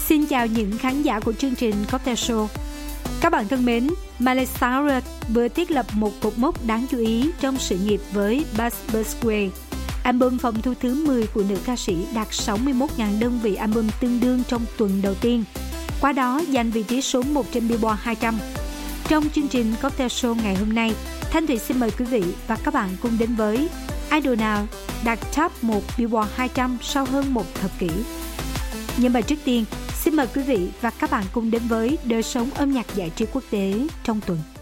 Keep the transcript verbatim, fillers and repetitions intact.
Xin chào những khán giả của chương trình Cocktail Show. Các bạn thân mến, Miley Cyrus vừa thiết lập một cột mốc đáng chú ý trong sự nghiệp với Bad Birds Way. Album phòng thu thứ mười của nữ ca sĩ đạt sáu mươi mốt nghìn đơn vị album tương đương trong tuần đầu tiên, qua đó giành vị trí số một trên Billboard hai trăm. Trong chương trình Cocktail Show ngày hôm nay, Thanh Thủy xin mời quý vị và các bạn cùng đến với idol nào đạt top một Billboard hai trăm sau hơn một thập kỷ. Nhưng mà trước tiên, xin mời quý vị và các bạn cùng đến với đời sống âm nhạc giải trí quốc tế trong tuần.